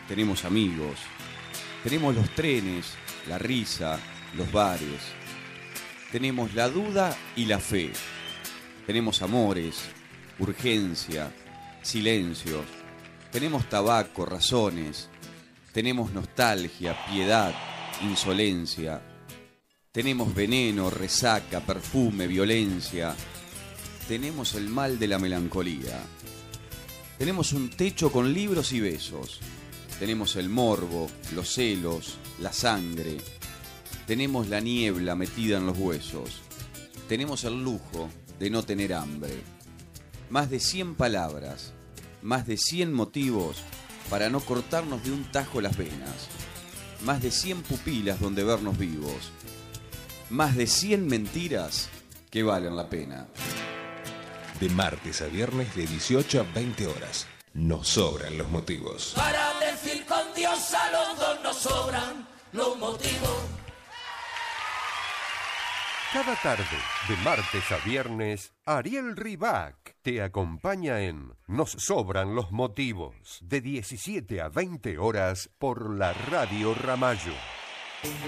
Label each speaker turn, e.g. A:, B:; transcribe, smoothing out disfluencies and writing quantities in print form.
A: tenemos amigos, tenemos los trenes, la risa, los bares, tenemos la duda y la fe, tenemos amores, urgencia, silencios, tenemos tabaco, razones, tenemos nostalgia, piedad, insolencia, tenemos veneno, resaca, perfume, violencia, tenemos el mal de la melancolía, tenemos un techo con libros y besos, tenemos el morbo, los celos, la sangre, tenemos la niebla metida en los huesos, tenemos el lujo de no tener hambre, más de 100 palabras, más de 100 motivos para no cortarnos de un tajo las venas, más de 100 pupilas donde vernos vivos, más de 100 mentiras que valen la pena.
B: De martes a viernes de 18 a 20 horas. Nos sobran los motivos.
C: Para decir con Dios a los dos nos sobran los motivos.
D: Cada tarde, de martes a viernes, Ariel Ribac te acompaña en Nos sobran los motivos, de 17 a 20 horas por la Radio Ramallo.